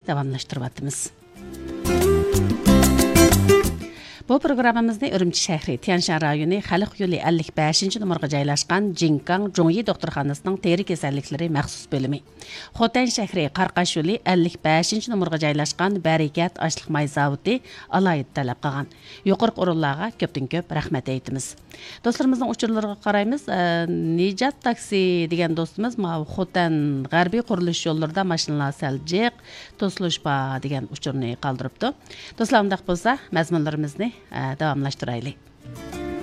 davamlaştırıvatımız. Bu programımızda Ürümçi şəhri Tianshan rayonu Xalq yolu 55 numaraga joylashgan Jinkang Zhongyi doktorxonasining teri kasalliklari maxsus bölümü. Xotan şəhri Qarqash yolu 55 numaraga joylashgan Barakat ashliq may zavodi alayid talab qilgan. Yuqorqi o'rinlarga ko'pdan ko'p rahmat aytamiz. Do'stlarimizning uchurlariga qaraymiz. Nijat taksi degan do'stimiz Xotan g'arbiy qurilish yo'llarida mashinalar saljiq, to'silishpa degan uchurni qoldiribdi. Do'stlar, undaq bo'lsa, mazmunlarimizni davamlashtiraylik.